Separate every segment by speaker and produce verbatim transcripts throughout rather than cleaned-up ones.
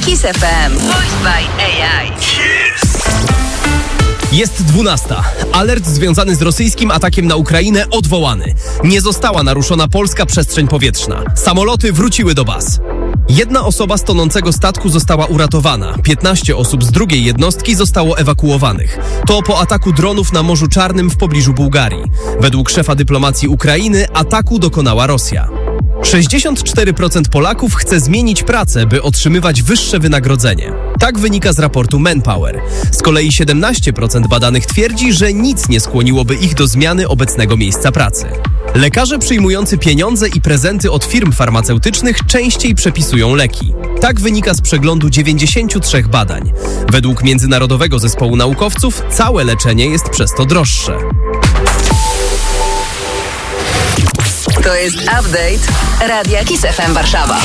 Speaker 1: Kiss F M. Voiced by A I.
Speaker 2: Jest dwunasta. Alert związany z rosyjskim atakiem na Ukrainę odwołany. Nie została naruszona polska przestrzeń powietrzna. Samoloty wróciły do baz. Jedna osoba z tonącego statku została uratowana. piętnaście osób z drugiej jednostki zostało ewakuowanych. To po ataku dronów na Morzu Czarnym w pobliżu Bułgarii. Według szefa dyplomacji Ukrainy ataku dokonała Rosja. sześćdziesiąt cztery procent Polaków chce zmienić pracę, by otrzymywać wyższe wynagrodzenie. Tak wynika z raportu Manpower. Z kolei siedemnaście procent badanych twierdzi, że nic nie skłoniłoby ich do zmiany obecnego miejsca pracy. Lekarze przyjmujący pieniądze i prezenty od firm farmaceutycznych częściej przepisują leki. Tak wynika z przeglądu dziewięćdziesięciu trzech badań. Według Międzynarodowego Zespołu Naukowców całe leczenie jest przez to droższe.
Speaker 1: To jest update Radia Kiss F M Warszawa.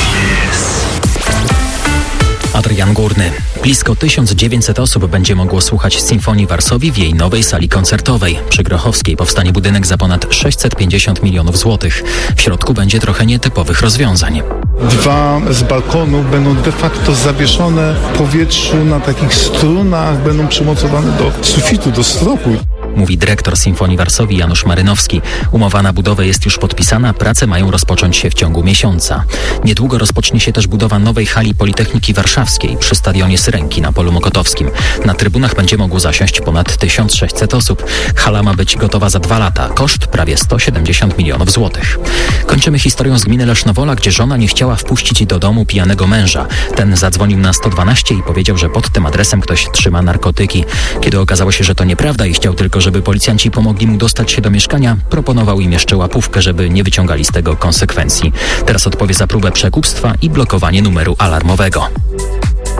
Speaker 3: Adrian Górny. Blisko tysiąc dziewięćset osób będzie mogło słuchać Sinfonii Varsovii w jej nowej sali koncertowej. Przy Grochowskiej powstanie budynek za ponad sześćset pięćdziesiąt milionów złotych. W środku będzie trochę nietypowych rozwiązań.
Speaker 4: Dwa z balkonów będą de facto zawieszone w powietrzu na takich strunach, będą przymocowane do sufitu, do stropu.
Speaker 3: Mówi dyrektor Sinfonii Varsovii Janusz Marynowski. Umowa na budowę jest już podpisana, prace mają rozpocząć się w ciągu miesiąca. Niedługo rozpocznie się też budowa nowej hali Politechniki Warszawskiej przy stadionie Syrenki na Polu Mokotowskim. Na trybunach będzie mogło zasiąść ponad tysiąc sześćset osób. Hala ma być gotowa za dwa lata. Koszt prawie sto siedemdziesiąt milionów złotych. Kończymy historią z gminy Lesznowola, gdzie żona nie chciała wpuścić do domu pijanego męża. Ten zadzwonił na sto dwanaście i powiedział, że pod tym adresem ktoś trzyma narkotyki. Kiedy okazało się, że to nieprawda i chciał tylko, żeby policjanci pomogli mu dostać się do mieszkania, proponował im jeszcze łapówkę, żeby nie wyciągali z tego konsekwencji. Teraz odpowie za próbę przekupstwa i blokowanie numeru alarmowego.